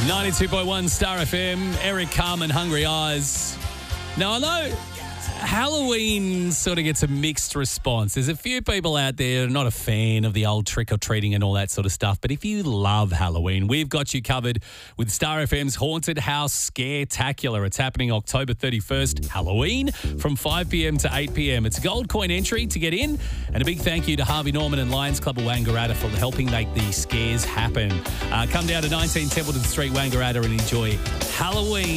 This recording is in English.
92.1 Star FM, Eric Carmen, Hungry Eyes. Now, I know Halloween sort of gets a mixed response. There's a few people out there not a fan of the old trick-or-treating and all that sort of stuff, but if you love Halloween, we've got you covered with Star FM's Haunted House Scare-tacular. It's happening October 31st, Halloween, from 5 p.m. to 8 p.m. It's a gold coin entry to get in, and a big thank you to Harvey Norman and Lions Club of Wangaratta for helping make these scares happen. Come down to 19 Templeton Street, Wangaratta, and enjoy Halloween